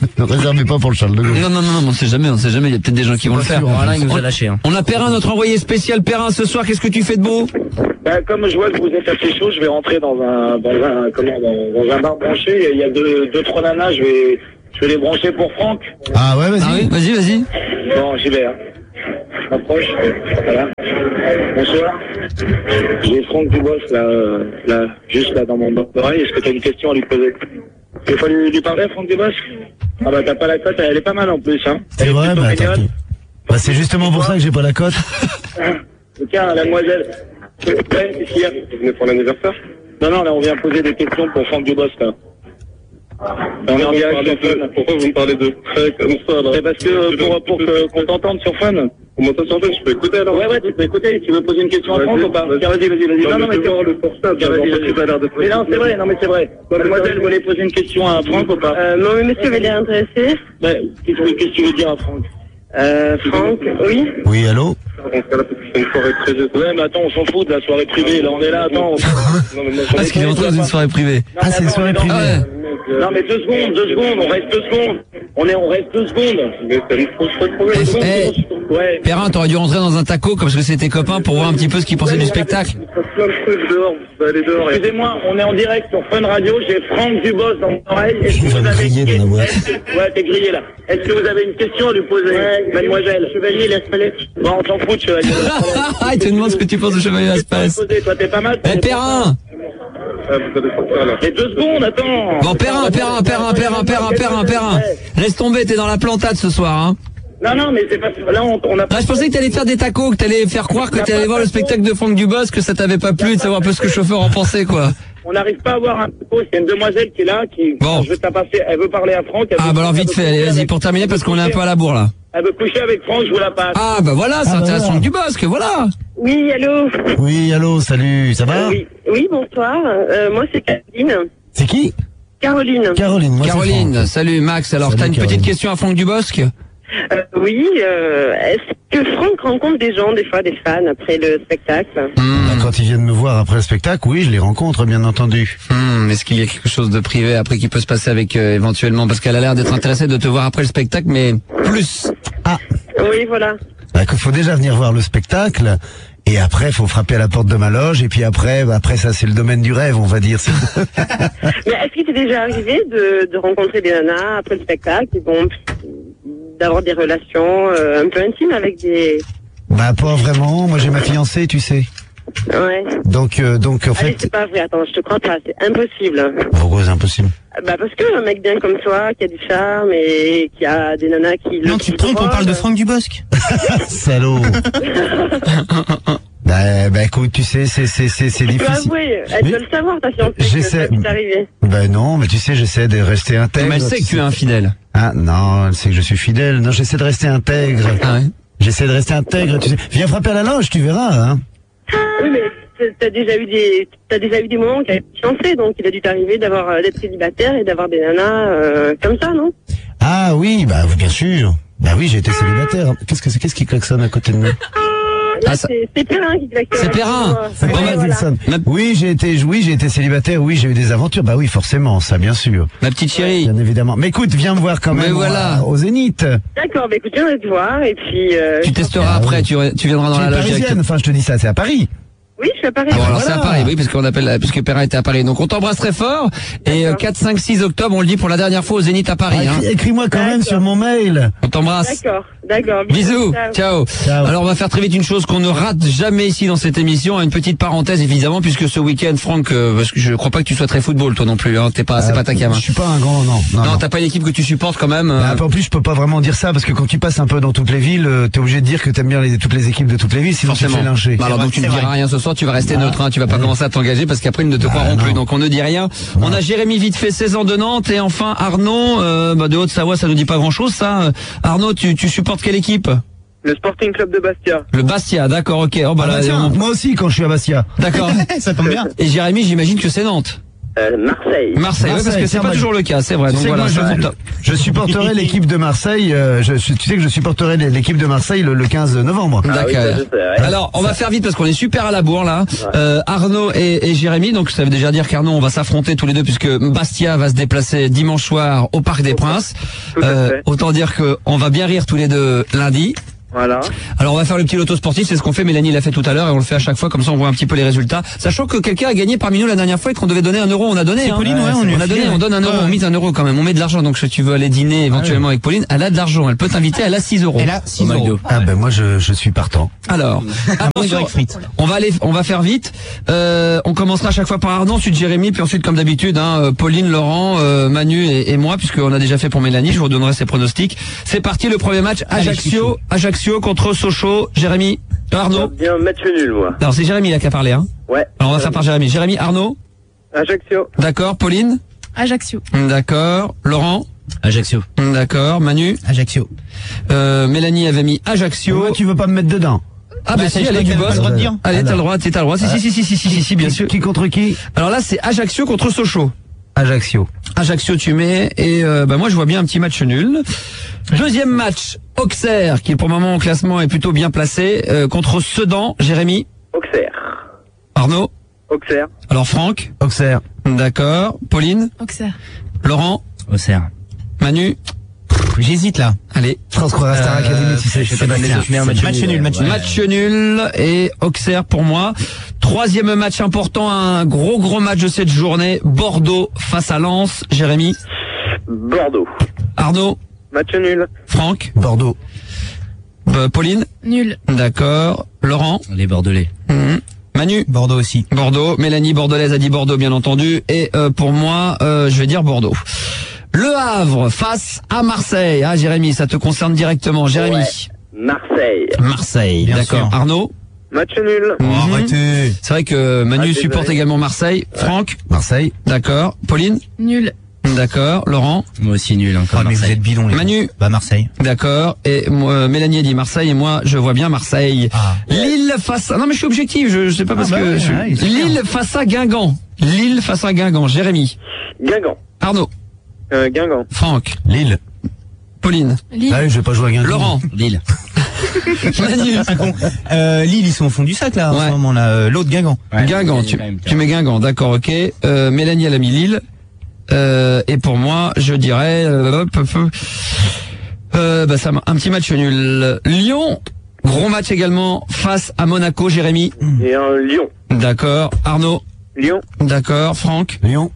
Ne réservez pas pour le Charles de Gaulle. Non, non, non, non, on sait jamais, on sait jamais, il y a peut-être des gens qui vont le faire. Voilà, il nous a On- lâché. Hein. On a Perrin, notre envoyé spécial. Perrin, ce soir, qu'est-ce que tu fais de beau? Bah, comme je vois que vous êtes assez chaud, je vais rentrer dans un, dans un, comment, dans, dans un bar branché. Il y a deux, deux, trois nanas, je vais, je vais les brancher pour Franck. Ah ouais, vas-y. Ah oui, vas-y, vas-y. Bon, j'y vais, hein. Je m'approche. Voilà. Bonsoir. J'ai Franck Dubos, là, euh, là, juste là, dans mon oreille. Est-ce que tu as une question à lui poser? Il faut lui, lui parler, Franck Dubos? Ah bah, t'as pas la cote, elle est pas mal en plus, hein. C'est vrai, bah attends. tout. Bah c'est justement pour ça que j'ai pas la cote. Tiens, la demoiselle. Ouais, qu'est-ce qu'il y a? Vous venez pour l'anniversaire? Non, non, là, on vient poser des questions pour Franck Dubos, là. On est en direct sur Fun. Pourquoi vous me parlez de près comme ça, là? C'est parce que, pour, pour que, qu'on t'entende sur Fun. On m'entend sur Fun, je peux écouter, alors? Ouais, ouais, tu peux écouter. Tu veux poser une question à Franck ou pas? Tiens, vas-y, vas-y, vas-y. Non, non, mais c'est le portable. Tiens, vas-y, vas-y. Mais non, c'est vrai, non, mais c'est vrai. Mademoiselle, vous voulez poser une question à Franck ou pas? Euh, non, mais monsieur, il est intéressé. Ouais, qu'est-ce que qu'est-ce que tu veux dire à Franck? Euh, Franck, oui? Oui, allô? C'est une soirée privée. Ouais, mais attends, on s'en fout de la soirée privée. Là, on est là, attends. Parce qu'il est entré dans une soirée privée. Ah, c'est une soirée privée. Non, mais deux secondes, deux secondes, on reste deux secondes. On est, on reste deux secondes. Mais c'est une fausse problème. Eh, Ouais. Perrin, t'aurais dû rentrer dans un taco parce que c'est tes copains pour voir un petit peu ce qu'ils pensaient du spectacle. Plein de trucs dehors, vous allez dehors. Excusez-moi, on est en direct sur Fun Radio, j'ai Franck Dubos dans mon oreille. Est-ce que vous avez une question? Ouais, t'es grillé là. Est-ce que vous avez une question à lui poser, mademoiselle? Chevalier, laisse-moi. Bon, on s'en fout, chevalier. Ah, il te demande ce que tu penses de Chevalier Laspès. Toi, t'es pas mal. Eh, Perrin! Et deux secondes, attends. Bon, Perrin, Perrin, Perrin, Perrin, Perrin, Perrin, Perrin. Laisse tomber, t'es dans la plantade ce soir, hein. Non, non, mais c'est pas... Là, on, on a pas... Là, je pensais que t'allais faire des tacos, que t'allais faire croire que t'allais voir le spectacle de Franck Dubos, que ça t'avait pas plu, de savoir un peu ce que le chauffeur en pensait, quoi. On n'arrive pas à avoir un poste. Il y a une demoiselle qui est là, qui... Bon. Je vais t'apasser. Elle veut parler à Franck. Elle Ah, veut- bah alors vite fait, allez, vas-y, pour terminer, parce qu'on est un peu à la bourre, là. Elle veut coucher avec Franck, je vous la passe. Ah, bah voilà, c'est intéressant Franck Dubos, que voilà. Oui, allô? Oui, allô, salut, ça va? Oui, oui, bonsoir. Euh, moi, c'est Caroline. C'est qui? Caroline. Caroline, moi c'est Caroline, Franck. salut Max, alors Salut, t'as une Caroline. petite question à Franck Dubosc? Euh, oui, euh, est-ce que Franck rencontre des gens, des fois des fans, après le spectacle? Bah, quand ils viennent me voir après le spectacle, oui, je les rencontre, bien entendu. Hmm, est-ce qu'il y a quelque chose de privé après qui peut se passer avec euh, éventuellement? Parce qu'elle a l'air d'être intéressée de te voir après le spectacle, mais plus. Ah, Oui, voilà. bah, il faut déjà venir voir le spectacle. Et après, faut frapper à la porte de ma loge. Et puis après, bah, après ça, c'est le domaine du rêve, on va dire. Mais est-ce qu'il t'est déjà arrivé de, de rencontrer des nanas après le spectacle et bon, d'avoir des relations euh, un peu intimes avec des... Bah, pas vraiment. Moi, j'ai ma fiancée, tu sais. Ouais. Donc, euh, donc, en Allez, fait, c'est pas vrai, attends, je te crois pas, c'est impossible. pourquoi c'est impossible? Bah parce que un mec bien comme toi, qui a du charme et qui a des nanas qui... Non, tu te trompes, on parle de Franck Dubosc. Salaud. bah, bah, écoute, tu sais, c'est, c'est, c'est, c'est Tu peux difficile. avouer, elle Mais doit le savoir, ta fiancée, que j'essaie- ça t'est arrivé. Bah non, mais tu sais, j'essaie de rester intègre. Mais elle sait que tu es infidèle. Ah non, elle sait que je suis fidèle. Non, j'essaie de rester intègre. Ah ouais? J'essaie de rester intègre. Tu sais. Viens frapper à la loge, tu verras. Hein. Oui, mais t'as- t'as déjà eu des, t'as déjà eu des moments où tu as été fiancé, donc il a dû t'arriver d'avoir, euh, d'être célibataire et d'avoir des nanas euh, comme ça, non? Ah oui, bah bien sûr. Bah oui, j'ai été célibataire. Qu'est-ce que c'est? Qu'est-ce qui klaxonne à côté de nous? Là, c'est c'est Perrin qui klaxonne. C'est Perrin. C'est Ouais, pas mal, voilà. Wilson. Oui, j'ai été, oui, j'ai été célibataire. Oui, j'ai eu des aventures. Bah oui, forcément, ça, bien sûr. Ma petite chérie. Bien évidemment. Mais écoute, viens me voir quand Mais même voilà. au, au Zénith. D'accord, bah écoute, je viens de te voir et puis... Euh, Tu testeras après, tu, tu viendras dans Tu la es loge parisienne. directement. Enfin, je te dis ça, c'est à Paris. Oui, je suis à Paris. Ah bon, alors voilà. c'est à Paris, oui, parce qu'on appelle, parce que Perrin était à Paris. Donc on t'embrasse très fort. Et euh, quatre, cinq, six octobre, on le dit pour la dernière fois au Zénith à Paris. Ah, Hein. écris- Écris-moi quand même sur mon mail. On t'embrasse. D'accord, d'accord. Bisous, ciao. Ciao. Alors on va faire très vite une chose qu'on ne rate jamais ici dans cette émission, une petite parenthèse évidemment, puisque ce week-end, Franck, euh, parce que je crois pas que tu sois très football toi non plus, hein, t'es pas, c'est Euh, pas ta cam. hein. Je suis pas un grand, non. Non, Non, non. t'as pas une équipe que tu supportes quand même. Bah, euh, en plus, je peux pas vraiment dire ça parce que quand tu passes un peu dans toutes les villes, euh, t'es obligé de dire que t'aimes bien les, toutes les équipes de toutes les villes, sinon tu te Forcément. fais lyncher. Bah alors donc tu ne diras rien ce soir, tu vas rester neutre, hein, tu vas pas commencer à t'engager parce qu'après ils ne te croiront plus. Donc on ne dit rien. On a Jérémy vite fait seize ans de Nantes et enfin Arnaud euh, bah, de Haute-Savoie, ça nous dit pas grand-chose ça. Arnaud, tu, tu supportes quelle équipe? Le Sporting Club de Bastia. Le Bastia, d'accord, ok. Oh, bah, Ah bah là, tiens, on- moi aussi quand je suis à Bastia. D'accord. Ça tombe bien. Et Jérémy, j'imagine que c'est Nantes. Euh, Marseille. Marseille, oui, parce que c'est pas toujours le cas, c'est vrai. Donc voilà, moi, je, je supporterai l'équipe de Marseille. Euh, je, tu sais que je supporterai l'équipe de Marseille le, le quinze novembre. D'accord. Ah oui, ouais. Alors, on va faire vite parce qu'on est super à la bourre là. Ouais. Euh, Arnaud et, et Jérémy, donc ça veut déjà dire qu'Arnaud, on va s'affronter tous les deux puisque Bastia va se déplacer dimanche soir au Parc des Princes. Euh, autant dire que on va bien rire tous les deux lundi. Voilà. Alors on va faire le petit loto sportif, c'est ce qu'on fait, Mélanie l'a fait tout à l'heure et on le fait à chaque fois, comme ça on voit un petit peu les résultats. Sachant que quelqu'un a gagné parmi nous la dernière fois et qu'on devait donner un euro, on a donné. Hein. Pauline, ouais, on, on a donné, on donne un euro, ouais. On mise un euro quand même, on met de l'argent. Donc si tu veux aller dîner éventuellement ah, ouais. avec Pauline, elle a de l'argent, elle peut t'inviter, elle a six euros. Elle a six oh euros. Ah ben moi je, je suis partant. Alors, attention, on va aller, on va faire vite. Euh, on commencera à chaque fois par Arnaud, ensuite Jérémy, puis ensuite comme d'habitude, hein, Pauline, Laurent, euh, Manu et, et moi, puisqu'on a déjà fait pour Mélanie. Je vous redonnerai ses pronostics. C'est parti, le premier match, Ajaccio, Ajaccio contre Sochaux. Jérémy, Arnaud. Bien match nul, moi. Alors c'est Jérémy là qui a parlé, hein. Ouais. Alors on va faire par Jérémy. Jérémy, Arnaud. Ajaccio. D'accord. Pauline. Ajaccio. D'accord. Laurent. Ajaccio. D'accord. Manu. Ajaccio. Euh, Mélanie avait mis Ajaccio. Moi, tu veux pas me mettre dedans? Ah bah, bah si, allez, du boss. Allez, t'as le droit, t'as le droit. Si, si, si, si, si, si, si, bien sûr. Qui contre qui? Alors là, c'est Ajaccio contre Sochaux. Ajaccio. Ajaccio, tu mets, et euh, bah moi je vois bien un petit match nul. Deuxième match, Auxerre, qui pour le moment au classement est plutôt bien placé, euh, contre Sedan. Jérémy. Auxerre. Arnaud. Auxerre. Alors Franck. Auxerre. D'accord. Pauline. Auxerre. Laurent. Auxerre. Manu. J'hésite là. Allez. Transcroix Star euh, Academy, tu sais, je sais pas. Match, match nul, match nul. Match nul et Auxerre pour moi. Troisième match important, un gros gros match de cette journée. Bordeaux face à Lens. Jérémy. Bordeaux. Arnaud. Match nul. Franck. Bordeaux. Euh, Pauline. Nul. D'accord. Laurent. Les Bordelais. Mmh. Manu. Bordeaux aussi. Bordeaux. Mélanie Bordelaise a dit Bordeaux bien entendu. Et euh, pour moi, euh, je vais dire Bordeaux. Le Havre face à Marseille. Ah Jérémy, ça te concerne directement. Jérémy. Ouais. Marseille. Marseille. D'accord. Arnaud. Match nul. Mmh. Oh, arrêtez. C'est vrai que Manu ah, supporte également Marseille. Ouais. Franck. Marseille. D'accord. Pauline. Nul. D'accord. Laurent. Moi aussi nul encore. Ah, mais vous êtes bidon les Manu. Bah Marseille. D'accord. Et moi, Mélanie a dit Marseille et moi je vois bien Marseille. Ah. Lille face à... Non mais je suis objectif, je, je sais pas ah parce bah que... Ouais, je... ouais, Lille face à Guingamp. Lille face à Guingamp. Jérémy. Guingamp. Arnaud. Euh, Guingamp. Franck. Lille. Pauline. Lille. Ah oui, je vais pas jouer à Guingamp. Laurent. Lille. Manu. euh, Lille, ils sont au fond du sac là, en ouais. ce moment là. Euh, L'autre Guingamp. Ouais, Guingamp, tu, tu mets Guingamp, d'accord, ok. Euh, Mélanie, elle a mis Lille. Euh, et pour moi, je dirais... Euh, euh, bah, ça, un petit match nul. Lyon, gros match également, face à Monaco, Jérémy. Et un Lyon. D'accord. Arnaud. Lyon. D'accord. Franck. Lyon.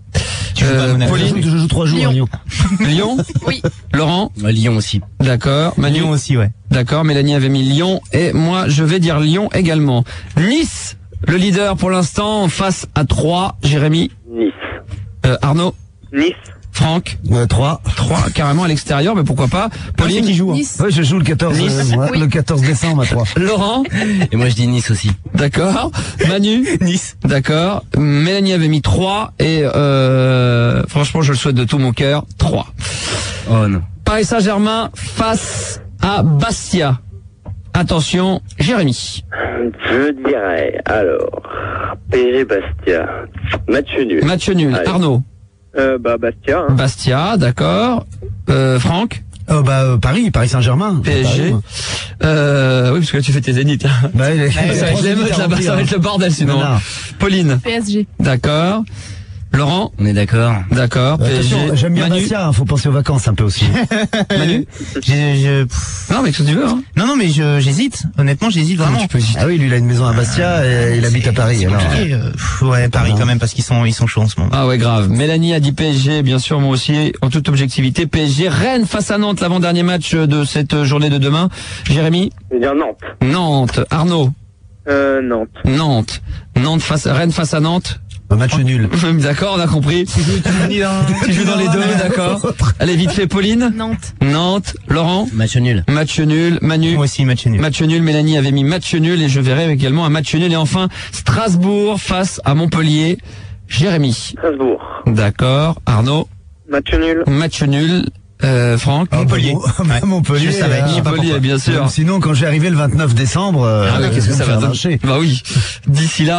Euh, Pauline. Je joue trois jours Lyon. à Lyon. Lyon. Oui. Laurent. Ouais, Lyon aussi. D'accord. Manu. Lyon aussi, ouais. D'accord. Mélanie avait mis Lyon et moi je vais dire Lyon également. Nice, le leader pour l'instant face à Troyes. Jérémy. Nice. Euh, Arnaud. Nice. Franck. Ouais, trois. Trois carrément à l'extérieur, mais pourquoi pas. Pauline qui joue. Nice. Ouais, je joue le quatorze, Nice. euh, ouais, Oui. le quatorze décembre à trois. Laurent. Et moi je dis Nice aussi. D'accord. Manu. Nice. D'accord. Mélanie avait mis trois et euh, franchement je le souhaite de tout mon cœur. Trois. Oh non. Paris Saint-Germain face à Bastia. Attention, Jérémy. Je dirais, alors, P S G Bastia. Match nul. Match nul. Allez. Arnaud. Euh, bah, Bastia. Hein. Bastia, d'accord. Euh, Franck. Oh bah euh, Paris, Paris Saint-Germain. P S G. Euh, oui, parce que là tu fais tes zéniths. Bah, il est- ça va être l'émeute là-bas, ça va être le bordel sinon. Non, non. Pauline. P S G. D'accord. Laurent. On est d'accord. D'accord. P S G. Attention, j'aime bien Manu. Bastia, hein, faut penser aux vacances un peu aussi. Manu. Je, je, pff, Non, mais qu'est-ce que tu veux, hein. non, non, mais je, j'hésite. Honnêtement, j'hésite vraiment. Tu peux hésiter. Ah oui, lui il a une maison à Bastia et il habite à Paris. Alors. Et, euh, pff, ouais, Paris quand même parce qu'ils sont, ils sont chauds en ce moment. Ah ouais, grave. Mélanie a dit P S G, bien sûr, moi aussi, en toute objectivité. P S G, Rennes face à Nantes, l'avant-dernier match de cette journée de demain. Jérémy. Je veux dire Nantes. Nantes. Arnaud. Euh, Nantes. Nantes. Nantes face, Rennes face à Nantes. Un match nul. D'accord, on a compris. Tu joues dans les deux, d'accord. Allez, vite fait, Pauline. Nantes. Nantes. Laurent. Match nul. Match nul. Manu. Moi aussi, match nul. Match nul. Mélanie avait mis match nul et je verrai également un match nul. Et enfin, Strasbourg face à Montpellier. Jérémy. Strasbourg. D'accord. Arnaud. Match nul. Match nul. Euh, Franck. Ah, Montpellier. Bah, Montpellier. Je savais, euh, je sais pas Montpellier, bien sûr. Sinon, quand j'ai arrivé le vingt-neuf décembre, euh, Ah ouais, qu'est-ce que ça va faire donner lâcher. Bah oui. D'ici là,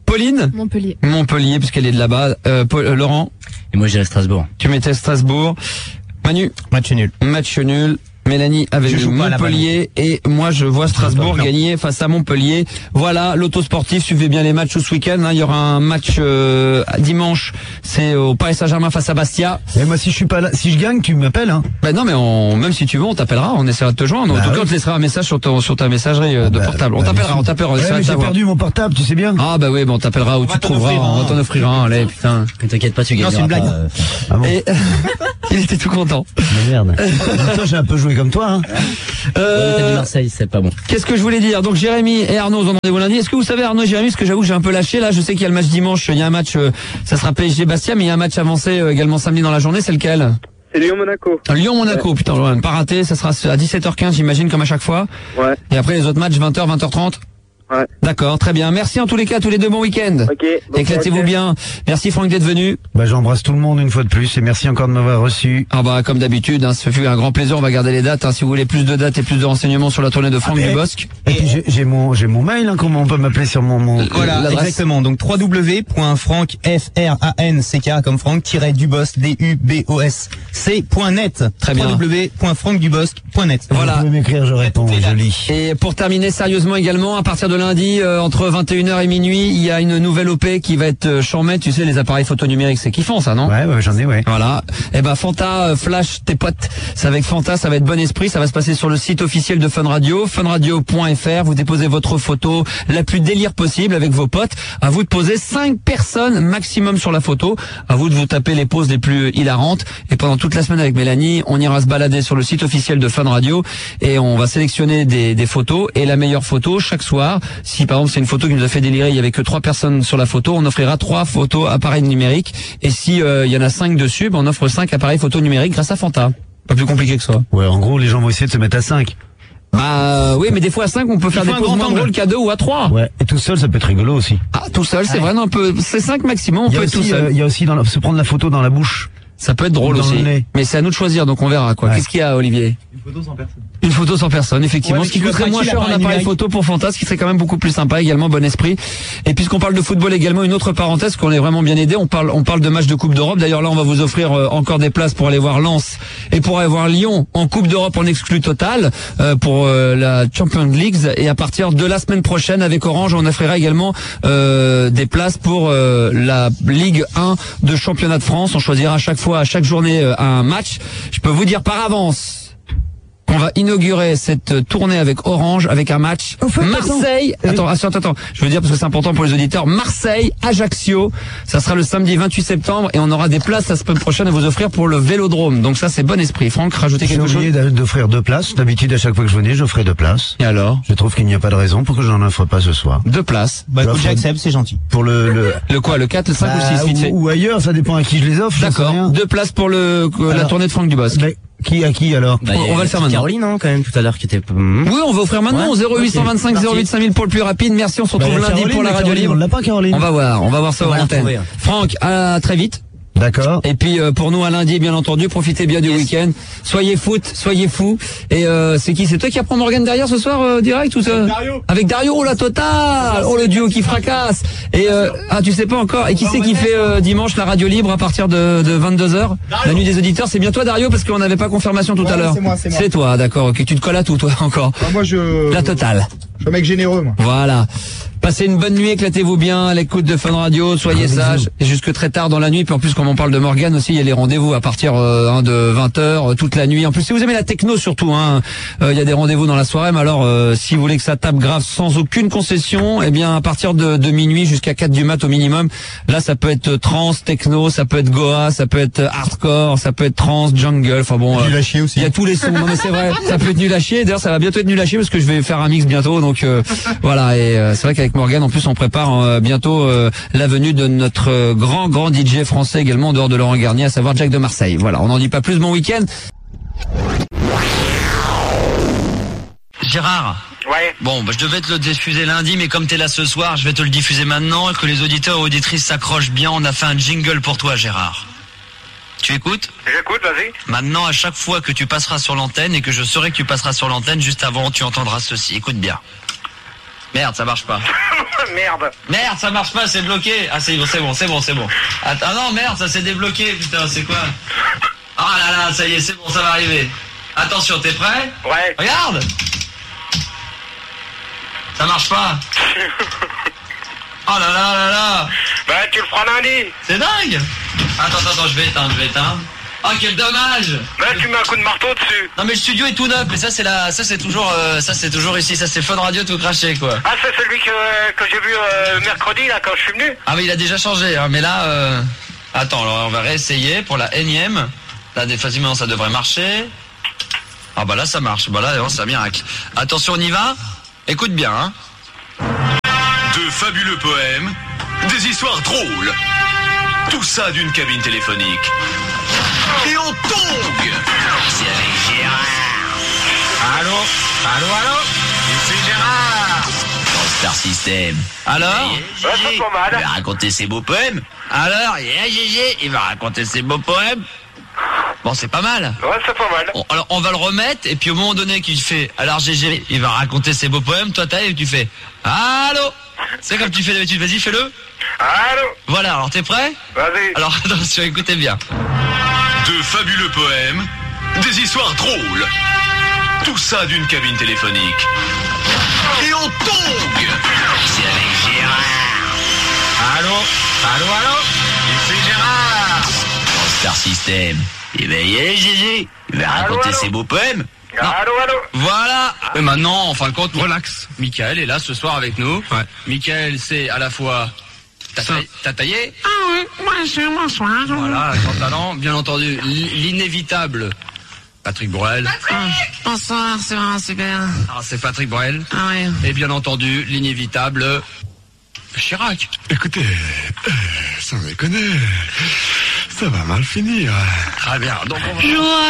Pauline? Montpellier. Montpellier, puisqu'elle est de là-bas. Euh, Paul, euh, Laurent? Et moi, j'irais Strasbourg. Tu mettais Strasbourg. Manu? Match nul. Match nul. Mélanie avec Montpellier et moi je vois Strasbourg gagner face à Montpellier. Voilà, l'autosportif, suivez bien les matchs ce week-end. Hein. Il y aura un match euh, dimanche, c'est au Paris Saint-Germain face à Bastia. Et moi si je suis pas là, si je gagne, tu m'appelles. Hein. Ben non mais on, même si tu veux, on t'appellera, on essaiera de te joindre. Bah en tout oui. cas, on te laissera un message sur, ton, sur ta messagerie euh, de bah, portable. On bah, t'appellera, on t'appellera. On ouais, mais j'ai perdu mon portable, tu sais bien. Ah bah oui, bon, on t'appellera où on tu te trouveras, offrir, on va t'en offrir un. Allez, putain. Ne t'inquiète pas, tu gagneras. Non, c'est une blague. Euh... Ah bon. Et il était tout content. Mais merde. Toi, j'ai un peu joué comme toi. Hein. Euh, t'as dit Marseille, c'est pas bon. Qu'est-ce que je voulais dire? Donc Jérémy et Arnaud ont rendez-vous lundi. Est-ce que vous savez Arnaud et Jérémy, parce que j'avoue que j'ai un peu lâché là, je sais qu'il y a le match dimanche, il y a un match, euh, ça sera P S G Bastia, mais il y a un match avancé euh, également samedi dans la journée, c'est lequel? C'est Lyon-Monaco. Lyon-Monaco, ouais. Putain, ouais, pas raté, ça sera à dix-sept heures quinze j'imagine comme à chaque fois. Ouais. Et après les autres matchs vingt heures, vingt heures trente. Ouais. D'accord, très bien. Merci en tous les cas, tous les deux, bon week-end. Ok. Bon éclatez-vous bien. Merci Franck d'être venu. Bah, j'embrasse tout le monde une fois de plus et merci encore de m'avoir reçu. Ah bah, comme d'habitude, hein, ça fait un grand plaisir. On va garder les dates, hein, si vous voulez plus de dates et plus de renseignements sur la tournée de Franck ah, Dubosc. Et, et puis, j'ai, j'ai mon, j'ai mon mail, hein, comment on peut m'appeler sur mon, mon, voilà, l'adresse. Exactement. Donc, w w w point franck, F R A N C K, comme Franck, tiret Dubosc, D U B O S C, point net. Très bien. w w w point franck dubosc point net. Voilà. Vous pouvez m'écrire, je réponds, je lis. Et pour terminer sérieusement également, à partir de lundi, euh, entre vingt et une heures et minuit, il y a une nouvelle O P qui va être chambée. Tu sais, les appareils photo numériques, c'est kiffant, ça, non? Ouais, ouais, j'en ai, ouais. Voilà. Et ben, Fanta, euh, Flash, tes potes. C'est avec Fanta, ça va être bon esprit. Ça va se passer sur le site officiel de Fun Radio, fun radio point f r. Vous déposez votre photo la plus délire possible avec vos potes. À vous de poser cinq personnes maximum sur la photo. À vous de vous taper les poses les plus hilarantes. Et pendant toute la semaine avec Mélanie, on ira se balader sur le site officiel de Fun Radio et on va sélectionner des, des photos. Et la meilleure photo, chaque soir, si par exemple c'est une photo qui nous a fait délirer, il y avait que trois personnes sur la photo, on offrira trois photos appareils numériques. Et si euh, il y en a cinq dessus, ben on offre cinq appareils photo numériques grâce à Fanta. Pas plus compliqué que ça. Ouais, en gros, les gens vont essayer de se mettre à cinq. Bah oui, mais des fois à cinq, on peut faire des poses moins drôles qu'à deux ou à trois. Ouais, et tout seul, ça peut être rigolo aussi. Ah, tout seul, c'est vrai, non, on peut, c'est cinq maximum, on peut être tout seul. Il euh, y a aussi dans la, se prendre la photo dans la bouche. Ça peut être drôle dans aussi. Mais c'est à nous de choisir, donc on verra, quoi. Ouais. Qu'est-ce qu'il y a, Olivier? Une photo sans personne. Une photo sans personne, effectivement. Ouais, ce qui coûterait moins cher en appareil photo pour Fanta, ce qui serait quand même beaucoup plus sympa, également bon esprit. Et puisqu'on parle de football également, une autre parenthèse qu'on est vraiment bien aidé. On parle, on parle de matchs de Coupe d'Europe. D'ailleurs, là, on va vous offrir euh, encore des places pour aller voir Lens et pour aller voir Lyon en Coupe d'Europe en exclu total, euh, pour euh, la Champions League. Et à partir de la semaine prochaine, avec Orange, on offrira également euh, des places pour euh, la Ligue un de Championnat de France. On choisira à chaque fois, à chaque journée, euh, un match. Je peux vous dire par avance on va inaugurer cette tournée avec Orange avec un match oh, Marseille. Attends, attends, attends, attends. Je veux dire parce que c'est important pour les auditeurs. Marseille, Ajaccio. Ça sera le samedi vingt-huit septembre et on aura des places la semaine prochaine à vous offrir pour le Vélodrome. Donc ça, c'est bon esprit. Franck, rajoutez quelque chose. J'ai oublié d'offrir deux places. D'habitude, à chaque fois que je venais, j'offrais deux places. Et alors? Je trouve qu'il n'y a pas de raison pour que j'en offre pas ce soir. Deux places. Bah, écoute, j'accepte, c'est gentil. Pour le, le, le quoi? Le quatre, le cinq bah, ou six, vite fait. Ou ailleurs, ça dépend à qui je les offre. D'accord. Deux places pour le, alors, la tournée de Franck Dubosc. Mais, qui à qui alors? Bah, on va le faire maintenant. Caroline, hein, quand même, tout à l'heure, qui était... Oui, on va offrir maintenant, ouais, zéro huit cent vingt-cinq zéro huit cinq mille pour le plus rapide. Merci, on se retrouve bah, lundi Caroline, pour la radio libre. On l'a pas, Caroline. On va voir, on va voir ça en antenne. Franck, à très vite. D'accord. Et puis euh, pour nous à lundi, bien entendu, profitez bien du yes. week-end. Soyez foot, soyez fous. Et euh, c'est qui? C'est toi qui apprends Morgane derrière ce soir euh, direct ou ça? Avec Dario. Avec Dario, oh la totale. Oh le duo qui fracasse. Et euh, ah tu sais pas encore. Et qui c'est qui fait euh, dimanche la radio libre à partir de, de vingt-deux heures? La nuit des auditeurs. C'est bien toi Dario parce qu'on n'avait pas confirmation tout ouais, à l'heure. C'est moi, c'est moi. C'est toi, d'accord. Ok, tu te colles à tout toi encore. Bah, moi je. La totale. Je suis un mec généreux moi. Voilà. Passez une bonne nuit, éclatez-vous bien à l'écoute de Fun Radio, soyez ah, sages, et jusque très tard dans la nuit. Puis en plus, comme on parle de Morgane aussi, il y a les rendez-vous à partir euh, hein, de vingt heures, euh, toute la nuit. En plus, si vous aimez la techno surtout, hein, euh, il y a des rendez-vous dans la soirée. Mais alors, euh, si vous voulez que ça tape grave sans aucune concession, eh bien à partir de, de minuit jusqu'à quatre du mat au minimum, là ça peut être trance, techno, ça peut être goa, ça peut être hardcore, ça peut être trance, jungle, enfin bon... Euh, nul à chier aussi. Il y a tous les sons, non mais c'est vrai, ça peut être nul à chier. D'ailleurs, ça va bientôt être nul à chier parce que je vais faire un mix bientôt, donc euh, voilà. Et euh, c'est vrai qu'avec Morgane, en plus, on prépare Euh, bientôt euh, la venue de notre euh, grand grand D J français également en dehors de Laurent Garnier, à savoir Jack de Marseille. Voilà, on n'en dit pas plus. Bon week-end. Gérard. Ouais. Bon, bah, je devais te le diffuser lundi, mais comme t'es là ce soir, je vais te le diffuser maintenant, que les auditeurs et auditrices s'accrochent bien. On a fait un jingle pour toi, Gérard. Tu écoutes? J'écoute, vas-y. Maintenant, à chaque fois que tu passeras sur l'antenne et que je saurai que tu passeras sur l'antenne, juste avant, tu entendras ceci. Écoute bien. Merde, ça marche pas. Merde. Merde, ça marche pas, c'est bloqué. Ah, c'est bon, c'est bon, c'est bon, c'est bon. Attends, ah non, merde, ça s'est débloqué, putain, c'est quoi? Ah là là, ça y est, c'est bon, ça va arriver. Attention, t'es prêt? Ouais. Regarde. Ça marche pas. Oh là là là là. Bah, tu le feras lundi. C'est dingue. Attends, attends, attends, je vais éteindre, je vais éteindre. Oh, quel dommage. Bah, tu mets un coup de marteau dessus. Non mais le studio est tout neuf, mais ça c'est la, ça c'est toujours, euh, ça c'est toujours ici, ça c'est Fun Radio tout craché quoi. Ah, c'est celui que, que j'ai vu euh, mercredi là quand je suis venu. Ah mais il a déjà changé, hein, mais là, euh... attends, alors on va réessayer pour la énième. Là, facilement ça devrait marcher. Ah bah là ça marche, bah là c'est un miracle. Attention, on y va. Écoute bien, hein. De fabuleux poèmes, des histoires drôles. Tout ça d'une cabine téléphonique. Et on tombe. C'est avec Gérard. Allô, allô, allô. C'est Gérard. Dans Star System. Alors, Ouais, c'est pas mal. Il va raconter ses beaux poèmes. alors, il y a Gégé, il va raconter ses beaux poèmes. Bon, c'est pas mal. Ouais, c'est pas mal. Bon, alors on va le remettre et puis au moment donné qu'il fait, alors Gégé, il va raconter ses beaux poèmes. Toi t'arrives, tu fais, allô. C'est comme tu fais d'habitude. Vas-y, fais-le. Allô. Voilà. Alors t'es prêt? Vas-y. Alors attention, écoutez bien. De fabuleux poèmes, des histoires drôles. Tout ça d'une cabine téléphonique. Et on tombe. C'est avec Gérard. Allô, allô, allô. C'est Gérard. Dans Star System. Eh ben, il y a Gégé. Il va raconter allô. ses beaux poèmes. Allô, allô. Voilà. Et maintenant, en fin de compte, relax. Michael est là ce soir avec nous. Ouais. Michael, c'est à la fois... T'as taillé, t'as taillé? Ah oui, bonjour, bonsoir. Voilà, grand talent. Bien entendu, l'inévitable Patrick Bruel. Ah, bonsoir, c'est vraiment super. Ah, c'est Patrick Bruel. Ah oui. Et bien entendu, l'inévitable Chirac. Écoutez, euh, sans déconner, ça va mal finir. Très bien. Donc on va... Joie